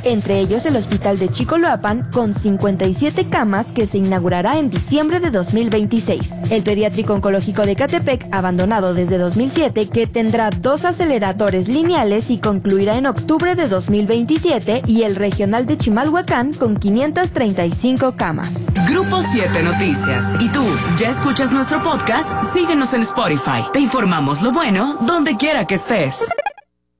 entre ellos el Hospital de Chicoloapan con 57 camas que se inaugurará en diciembre de 2026. El Pediátrico Oncológico de Ecatepec, abandonado desde 2007, que tendrá 2 aceleradores lineales y concluirá en octubre de 2027, y el Regional de Chimalhuacán con 535 camas. Grupo 7 Noticias. ¿Y tú, ya escuchas nuestro podcast? Síguenos en Spotify. Te informamos lo bueno donde quiera que estés.